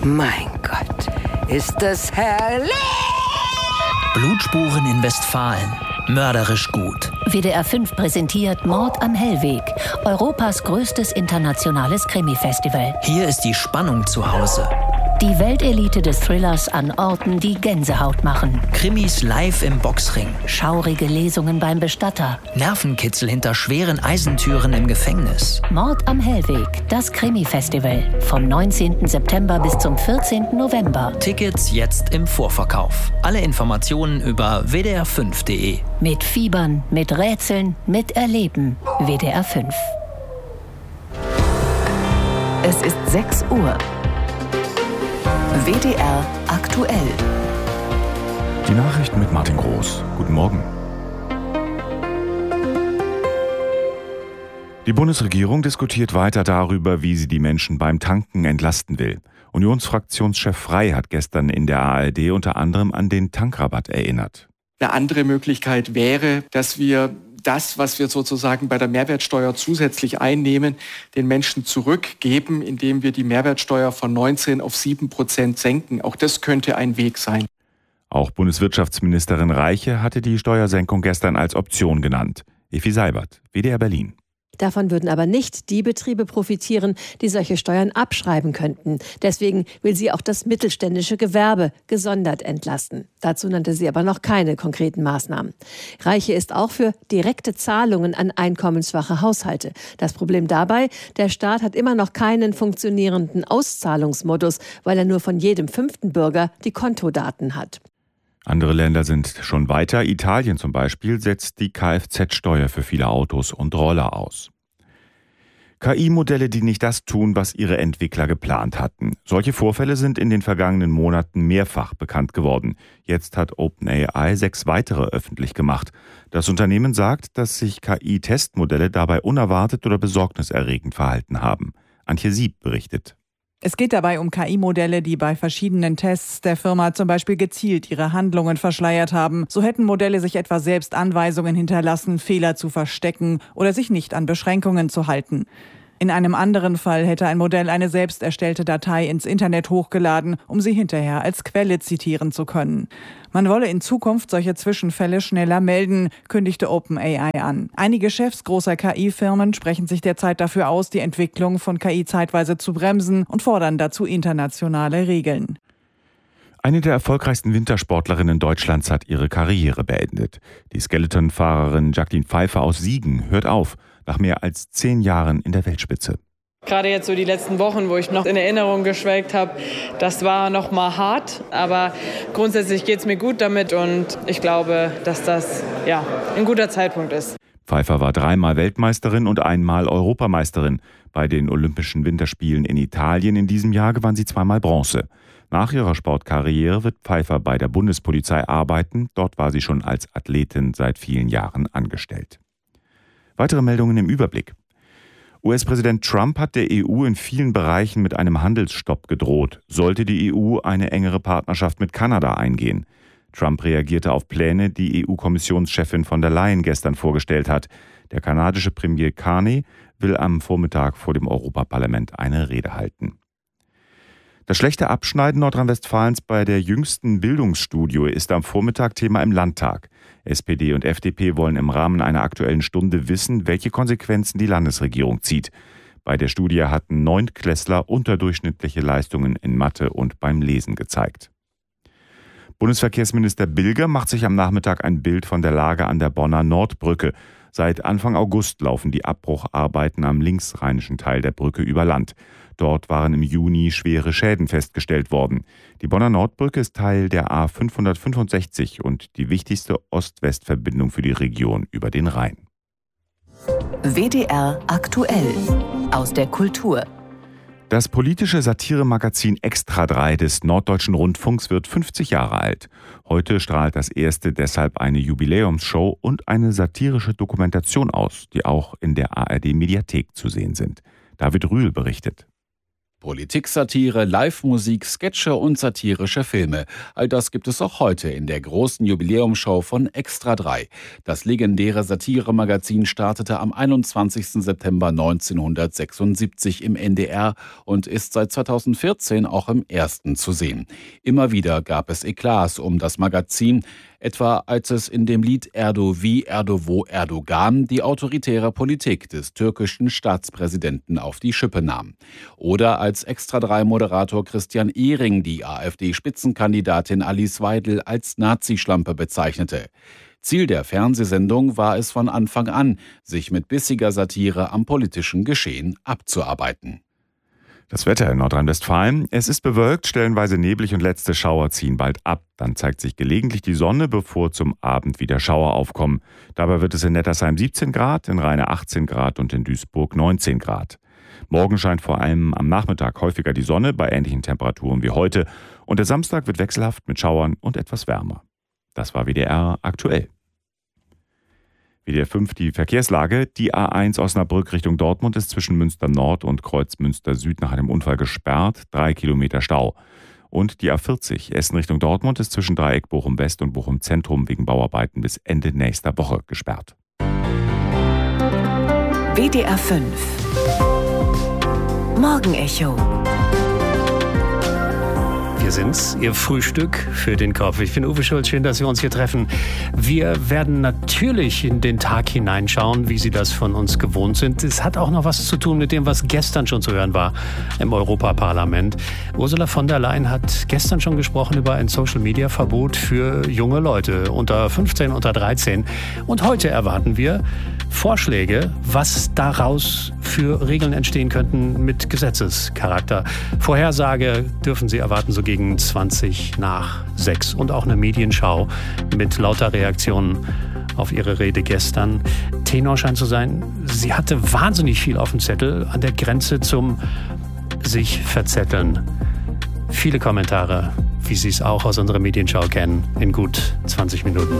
Mein Gott, ist das herrlich! Blutspuren in Westfalen. Mörderisch gut. WDR 5 präsentiert Mord am Hellweg, Europas größtes internationales Krimi-Festival. Hier ist die Spannung zu Hause. Die Weltelite des Thrillers an Orten, die Gänsehaut machen. Krimis live im Boxring. Schaurige Lesungen beim Bestatter. Nervenkitzel hinter schweren Eisentüren im Gefängnis. Mord am Hellweg, das Krimi-Festival. Vom 19. September bis zum 14. November. Tickets jetzt im Vorverkauf. Alle Informationen über wdr5.de. Mit Fiebern, mit Rätseln, mit Erleben. WDR 5. Es ist 6 Uhr. WDR aktuell. Die Nachrichten mit Martin Groß. Guten Morgen. Die Bundesregierung diskutiert weiter darüber, wie sie die Menschen beim Tanken entlasten will. Unionsfraktionschef Frey hat gestern in der ARD unter anderem an den Tankrabatt erinnert. Eine andere Möglichkeit wäre, dass wir das, was wir sozusagen bei der Mehrwertsteuer zusätzlich einnehmen, den Menschen zurückgeben, indem wir die Mehrwertsteuer von 19 auf 7% senken. Auch das könnte ein Weg sein. Auch Bundeswirtschaftsministerin Reiche hatte die Steuersenkung gestern als Option genannt. Effi Seibert, WDR Berlin. Davon würden aber nicht die Betriebe profitieren, die solche Steuern abschreiben könnten. Deswegen will sie auch das mittelständische Gewerbe gesondert entlasten. Dazu nannte sie aber noch keine konkreten Maßnahmen. Reiche ist auch für direkte Zahlungen an einkommensschwache Haushalte. Das Problem dabei, der Staat hat immer noch keinen funktionierenden Auszahlungsmodus, weil er nur von jedem 5. Bürger die Kontodaten hat. Andere Länder sind schon weiter. Italien zum Beispiel setzt die Kfz-Steuer für viele Autos und Roller aus. KI-Modelle, die nicht das tun, was ihre Entwickler geplant hatten. Solche Vorfälle sind in den vergangenen Monaten mehrfach bekannt geworden. Jetzt hat OpenAI 6 weitere öffentlich gemacht. Das Unternehmen sagt, dass sich KI-Testmodelle dabei unerwartet oder besorgniserregend verhalten haben. Antje Sieb berichtet. Es geht dabei um KI-Modelle, die bei verschiedenen Tests der Firma zum Beispiel gezielt ihre Handlungen verschleiert haben. So hätten Modelle sich etwa selbst Anweisungen hinterlassen, Fehler zu verstecken oder sich nicht an Beschränkungen zu halten. In einem anderen Fall hätte ein Modell eine selbst erstellte Datei ins Internet hochgeladen, um sie hinterher als Quelle zitieren zu können. Man wolle in Zukunft solche Zwischenfälle schneller melden, kündigte OpenAI an. Einige Chefs großer KI-Firmen sprechen sich derzeit dafür aus, die Entwicklung von KI zeitweise zu bremsen und fordern dazu internationale Regeln. Eine der erfolgreichsten Wintersportlerinnen Deutschlands hat ihre Karriere beendet. Die Skeleton-Fahrerin Jacqueline Pfeiffer aus Siegen hört auf, nach mehr als 10 Jahren in der Weltspitze. Gerade jetzt so die letzten Wochen, wo ich noch in Erinnerung geschwelgt habe, das war noch mal hart. Aber grundsätzlich geht es mir gut damit und ich glaube, dass das ein guter Zeitpunkt ist. Pfeiffer war 3-mal Weltmeisterin und 1-mal Europameisterin. Bei den Olympischen Winterspielen in Italien in diesem Jahr gewann sie 2-mal Bronze. Nach ihrer Sportkarriere wird Pfeiffer bei der Bundespolizei arbeiten. Dort war sie schon als Athletin seit vielen Jahren angestellt. Weitere Meldungen im Überblick. US-Präsident Trump hat der EU in vielen Bereichen mit einem Handelsstopp gedroht, sollte die EU eine engere Partnerschaft mit Kanada eingehen. Trump reagierte auf Pläne, die EU-Kommissionschefin von der Leyen gestern vorgestellt hat. Der kanadische Premier Carney will am Vormittag vor dem Europaparlament eine Rede halten. Das schlechte Abschneiden Nordrhein-Westfalens bei der jüngsten Bildungsstudie ist am Vormittag Thema im Landtag. SPD und FDP wollen im Rahmen einer Aktuellen Stunde wissen, welche Konsequenzen die Landesregierung zieht. Bei der Studie hatten 9-Klässler unterdurchschnittliche Leistungen in Mathe und beim Lesen gezeigt. Bundesverkehrsminister Bilger macht sich am Nachmittag ein Bild von der Lage an der Bonner Nordbrücke. Seit Anfang August laufen die Abbrucharbeiten am linksrheinischen Teil der Brücke über Land. Dort waren im Juni schwere Schäden festgestellt worden. Die Bonner Nordbrücke ist Teil der A565 und die wichtigste Ost-West-Verbindung für die Region über den Rhein. WDR aktuell aus der Kultur. Das politische Satiremagazin Extra 3 des Norddeutschen Rundfunks wird 50 Jahre alt. Heute strahlt das erste deshalb eine Jubiläumsshow und eine satirische Dokumentation aus, die auch in der ARD-Mediathek zu sehen sind. David Rühl berichtet. Politik-Satire, Live-Musik, Sketche und satirische Filme. All das gibt es auch heute in der großen Jubiläumsshow von Extra 3. Das legendäre Satiremagazin startete am 21. September 1976 im NDR und ist seit 2014 auch im Ersten zu sehen. Immer wieder gab es Eklats um das Magazin, etwa als es in dem Lied Erdo wie Erdowo Erdogan die autoritäre Politik des türkischen Staatspräsidenten auf die Schippe nahm. Oder als Extra-3-Moderator Christian Ehring die AfD-Spitzenkandidatin Alice Weidel als Nazischlampe bezeichnete. Ziel der Fernsehsendung war es von Anfang an, sich mit bissiger Satire am politischen Geschehen abzuarbeiten. Das Wetter in Nordrhein-Westfalen. Es ist bewölkt, stellenweise neblig und letzte Schauer ziehen bald ab. Dann zeigt sich gelegentlich die Sonne, bevor zum Abend wieder Schauer aufkommen. Dabei wird es in Nettersheim 17 Grad, in Rheine 18 Grad und in Duisburg 19 Grad. Morgen scheint vor allem am Nachmittag häufiger die Sonne bei ähnlichen Temperaturen wie heute. Und der Samstag wird wechselhaft mit Schauern und etwas wärmer. Das war WDR aktuell. WDR 5 die Verkehrslage. Die A1 Osnabrück Richtung Dortmund ist zwischen Münster Nord und Kreuz Münster Süd nach einem Unfall gesperrt. 3 Kilometer Stau. Und die A40 Essen Richtung Dortmund ist zwischen Dreieck Bochum West und Bochum Zentrum wegen Bauarbeiten bis Ende nächster Woche gesperrt. WDR 5 Morgenecho. Wir sind's, Ihr Frühstück für den Kopf. Ich bin Uwe Schulz, schön, dass wir uns hier treffen. Wir werden natürlich in den Tag hineinschauen, wie Sie das von uns gewohnt sind. Es hat auch noch was zu tun mit dem, was gestern schon zu hören war im Europaparlament. Ursula von der Leyen hat gestern schon gesprochen über ein Social-Media-Verbot für junge Leute unter 15, unter 13. Und heute erwarten wir Vorschläge, was daraus für Regeln entstehen könnten mit Gesetzescharakter. Vorhersage dürfen Sie erwarten, so gegen 20 nach 6. Und auch eine Medienschau mit lauter Reaktionen auf ihre Rede gestern. Tenor scheint zu sein, sie hatte wahnsinnig viel auf dem Zettel, an der Grenze zum sich verzetteln. Viele Kommentare, wie Sie es auch aus unserer Medienschau kennen, in gut 20 Minuten.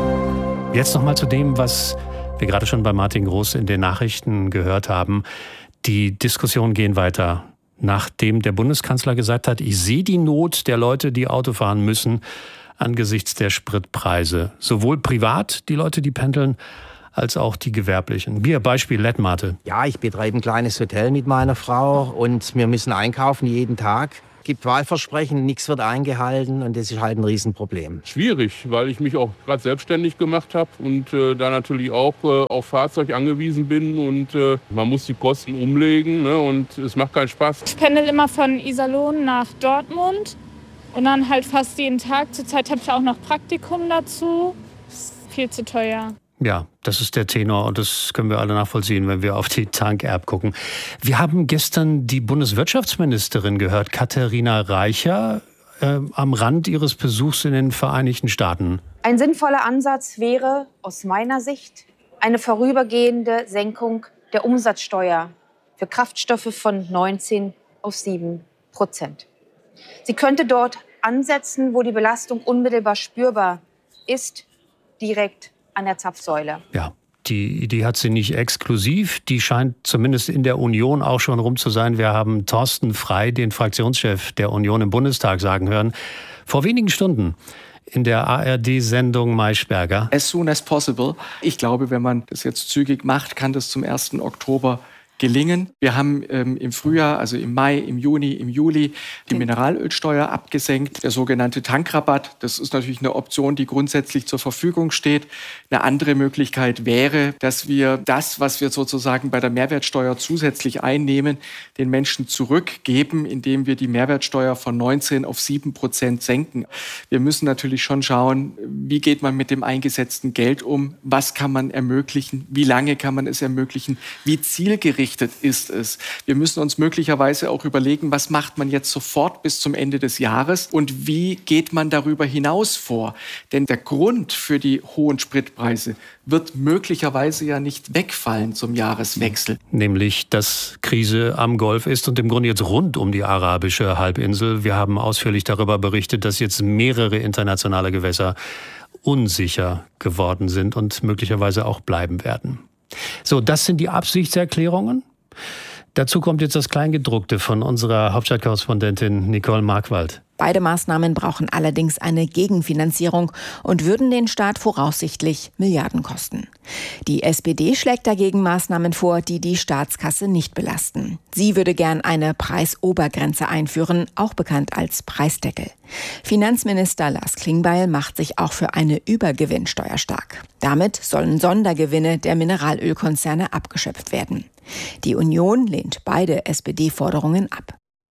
Jetzt nochmal zu dem, was wir gerade schon bei Martin Groß in den Nachrichten gehört haben. Die Diskussionen gehen weiter. Nachdem der Bundeskanzler gesagt hat, ich sehe die Not der Leute, die Auto fahren müssen, angesichts der Spritpreise. Sowohl privat, die Leute, die pendeln, als auch die Gewerblichen. Wir, Beispiel Lettmate. Ja, ich betreibe ein kleines Hotel mit meiner Frau und wir müssen einkaufen jeden Tag. Es gibt Wahlversprechen, nichts wird eingehalten und das ist halt ein Riesenproblem. Schwierig, weil ich mich auch gerade selbstständig gemacht habe und da natürlich auch auf Fahrzeug angewiesen bin und man muss die Kosten umlegen, ne, und es macht keinen Spaß. Ich pendel immer von Iserlohn nach Dortmund und dann halt fast jeden Tag. Zurzeit habe ich auch noch Praktikum dazu. Ist viel zu teuer. Ja, das ist der Tenor und das können wir alle nachvollziehen, wenn wir auf die Tank-App gucken. Wir haben gestern die Bundeswirtschaftsministerin gehört, Katharina Reicher, am Rand ihres Besuchs in den Vereinigten Staaten. Ein sinnvoller Ansatz wäre aus meiner Sicht eine vorübergehende Senkung der Umsatzsteuer für Kraftstoffe von 19 auf 7%. Sie könnte dort ansetzen, wo die Belastung unmittelbar spürbar ist, direkt an der Zapfsäule. Ja, die Idee hat sie nicht exklusiv. Die scheint zumindest in der Union auch schon rum zu sein. Wir haben Thorsten Frey, den Fraktionschef der Union im Bundestag, sagen hören, vor wenigen Stunden in der ARD-Sendung Maischberger. As soon as possible. Ich glaube, wenn man das jetzt zügig macht, kann das zum 1. Oktober gelingen. Wir haben im Frühjahr, also im Mai, im Juni, im Juli die Mineralölsteuer abgesenkt. Der sogenannte Tankrabatt, das ist natürlich eine Option, die grundsätzlich zur Verfügung steht. Eine andere Möglichkeit wäre, dass wir das, was wir sozusagen bei der Mehrwertsteuer zusätzlich einnehmen, den Menschen zurückgeben, indem wir die Mehrwertsteuer von 19 auf 7% senken. Wir müssen natürlich schon schauen, wie geht man mit dem eingesetzten Geld um? Was kann man ermöglichen? Wie lange kann man es ermöglichen? Wie zielgerichtet ist es? Wir müssen uns möglicherweise auch überlegen, was macht man jetzt sofort bis zum Ende des Jahres und wie geht man darüber hinaus vor? Denn der Grund für die hohen Spritpreise wird möglicherweise ja nicht wegfallen zum Jahreswechsel. Nämlich, dass Krise am Golf ist und im Grunde jetzt rund um die arabische Halbinsel. Wir haben ausführlich darüber berichtet, dass jetzt mehrere internationale Gewässer unsicher geworden sind und möglicherweise auch bleiben werden. So, das sind die Absichtserklärungen. Dazu kommt jetzt das Kleingedruckte von unserer Hauptstadtkorrespondentin Nicole Markwald. Beide Maßnahmen brauchen allerdings eine Gegenfinanzierung und würden den Staat voraussichtlich Milliarden kosten. Die SPD schlägt dagegen Maßnahmen vor, die die Staatskasse nicht belasten. Sie würde gern eine Preisobergrenze einführen, auch bekannt als Preisdeckel. Finanzminister Lars Klingbeil macht sich auch für eine Übergewinnsteuer stark. Damit sollen Sondergewinne der Mineralölkonzerne abgeschöpft werden. Die Union lehnt beide SPD-Forderungen ab.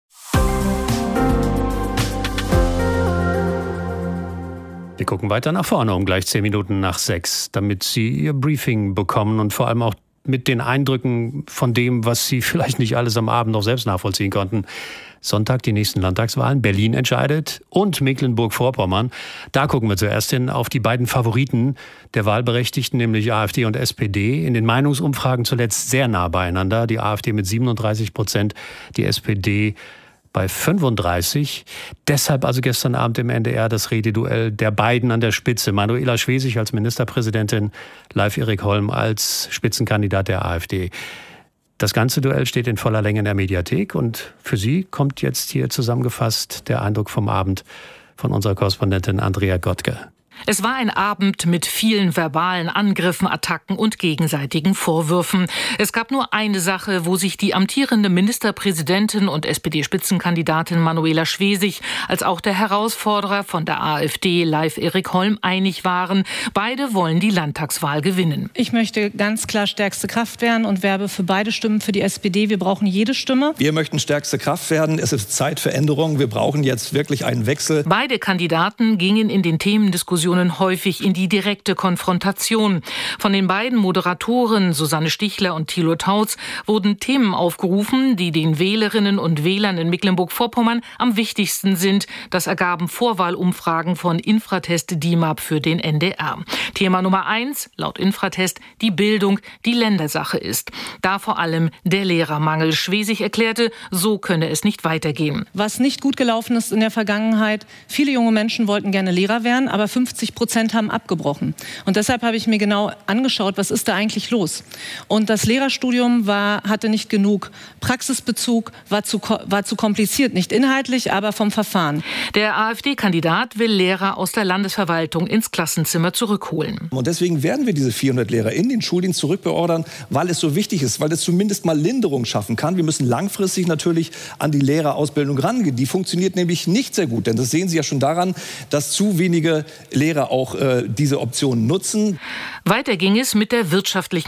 Wir gucken weiter nach vorne um gleich 10 Minuten nach 6, damit Sie Ihr Briefing bekommen und vor allem auch mit den Eindrücken von dem, was Sie vielleicht nicht alles am Abend noch selbst nachvollziehen konnten. Sonntag die nächsten Landtagswahlen. Berlin entscheidet und Mecklenburg-Vorpommern. Da gucken wir zuerst hin auf die beiden Favoriten der Wahlberechtigten, nämlich AfD und SPD. In den Meinungsumfragen zuletzt sehr nah beieinander. Die AfD mit 37%, die SPD bei 35. Deshalb also gestern Abend im NDR das Rededuell der beiden an der Spitze. Manuela Schwesig als Ministerpräsidentin, Leif Erik Holm als Spitzenkandidat der AfD. Das ganze Duell steht in voller Länge in der Mediathek und für Sie kommt jetzt hier zusammengefasst der Eindruck vom Abend von unserer Korrespondentin Andrea Gottke. Es war ein Abend mit vielen verbalen Angriffen, Attacken und gegenseitigen Vorwürfen. Es gab nur eine Sache, wo sich die amtierende Ministerpräsidentin und SPD-Spitzenkandidatin Manuela Schwesig als auch der Herausforderer von der AfD, Leif Erik Holm, einig waren. Beide wollen die Landtagswahl gewinnen. Ich möchte ganz klar stärkste Kraft werden und werbe für beide Stimmen für die SPD. Wir brauchen jede Stimme. Wir möchten stärkste Kraft werden. Es ist Zeit für Änderungen. Wir brauchen jetzt wirklich einen Wechsel. Beide Kandidaten gingen in den Themendiskussionen häufig in die direkte Konfrontation. Von den beiden Moderatoren Susanne Stichler und Thilo Tautz wurden Themen aufgerufen, die den Wählerinnen und Wählern in Mecklenburg-Vorpommern am wichtigsten sind. Das ergaben Vorwahlumfragen von Infratest DIMAP für den NDR. Thema Nummer 1, laut Infratest, die Bildung, die Ländersache ist. Da vor allem der Lehrermangel. Schwesig erklärte, so könne es nicht weitergehen. Was nicht gut gelaufen ist in der Vergangenheit, viele junge Menschen wollten gerne Lehrer werden, aber 50% haben abgebrochen. Und deshalb habe ich mir genau angeschaut, was ist da eigentlich los? Und das Lehrerstudium hatte nicht genug Praxisbezug, war zu kompliziert, nicht inhaltlich, aber vom Verfahren. Der AfD-Kandidat will Lehrer aus der Landesverwaltung ins Klassenzimmer zurückholen. Und deswegen werden wir diese 400 Lehrer in den Schuldienst zurückbeordern, weil es so wichtig ist, weil es zumindest mal Linderung schaffen kann. Wir müssen langfristig natürlich an die Lehrerausbildung rangehen. Die funktioniert nämlich nicht sehr gut, denn das sehen Sie ja schon daran, dass zu wenige Lehrer auch diese Option nutzen. Weiter ging es mit der wirtschaftlichen